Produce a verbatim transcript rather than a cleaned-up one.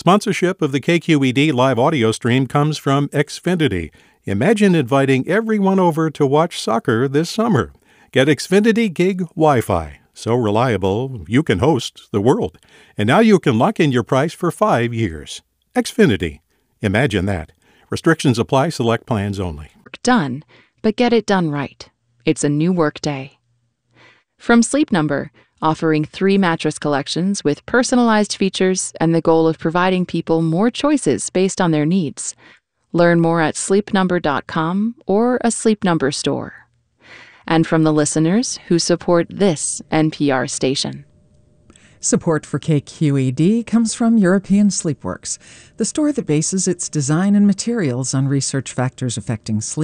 Sponsorship of the K Q E D live audio stream comes from Xfinity. Imagine inviting everyone over to watch soccer this summer. Get Xfinity Gig Wi-Fi. So reliable, you can host the world. And now you can lock in your price for five years. Xfinity. Imagine that. Restrictions apply. Select plans only. Done, but get it done right. It's a new work day. From Sleep Number, offering three mattress collections with personalized features and the goal of providing people more choices based on their needs. Learn more at sleep number dot com or a Sleep Number store. And from the listeners who support this N P R station. Support for K Q E D comes from European Sleepworks, the store that bases its design and materials on research factors affecting sleep.